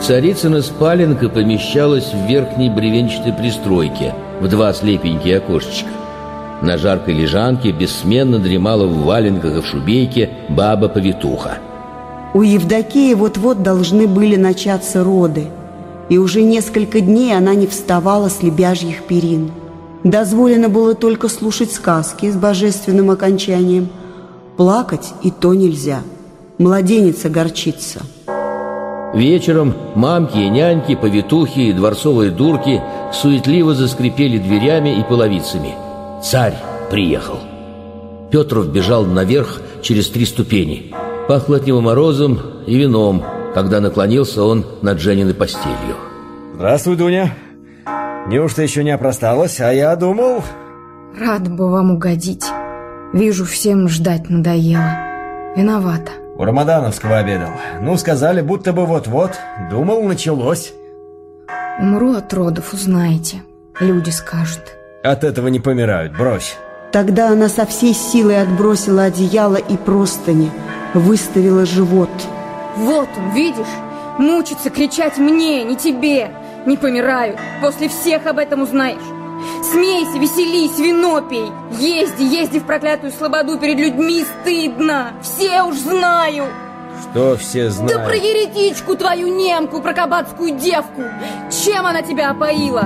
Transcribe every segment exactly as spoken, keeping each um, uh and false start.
Царицына спаленка помещалась в верхней бревенчатой пристройке в два слепенькие окошечка. На жаркой лежанке бессменно дремала в валенках и в шубейке баба-повитуха. У Евдокии вот-вот должны были начаться роды, и уже несколько дней она не вставала с лебяжьих перин. Дозволено было только слушать сказки с божественным окончанием. Плакать и то нельзя. Младенец огорчится. Вечером мамки и няньки, повитухи и дворцовые дурки суетливо заскрипели дверями и половицами. Царь приехал. Петр вбежал наверх через три ступени. Пахло от него морозом и вином, когда наклонился он над Жениной постелью. Здравствуй, Дуня. Неужто еще не опросталась? А я думал... Рад бы вам угодить. Вижу, всем ждать надоело. Виновата. У Рамадановского обедал. Ну, сказали, будто бы вот-вот. Думал, началось. Умру от родов, узнаете. Люди скажут. От этого не помирают, брось. Тогда она со всей силой отбросила одеяло и простыни, выставила живот. Вот он, видишь? Мучится кричать мне, не тебе. Не помираю, после всех об этом узнаешь. Смейся, веселись, вино пей. Езди, езди в проклятую слободу, перед людьми стыдно. Все уж знаю. Что все знают? Да про еретичку твою немку, про кабацкую девку. Чем она тебя опоила?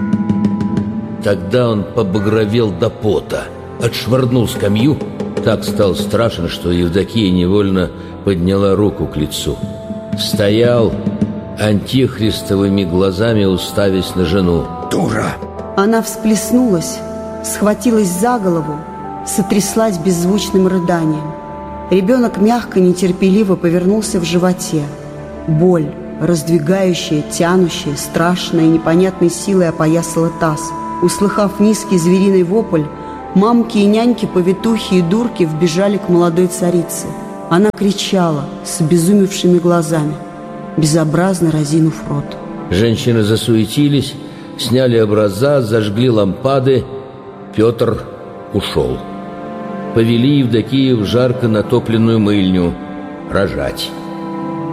Тогда он побагровел до пота, отшвырнул скамью. Так стал страшен, что Евдокия невольно подняла руку к лицу. Стоял, антихристовыми глазами уставясь на жену. Дура! Она всплеснулась, схватилась за голову, сотряслась беззвучным рыданием. Ребенок мягко, нетерпеливо повернулся в животе. Боль, раздвигающая, тянущая, страшная и непонятной силой опоясала таз. Услыхав низкий звериный вопль, мамки и няньки, повитухи и дурки вбежали к молодой царице. Она кричала с обезумевшими глазами, безобразно разинув рот. Женщины засуетились, сняли образа, зажгли лампады. Петр ушел. Повели Евдокию в жарко натопленную мыльню рожать.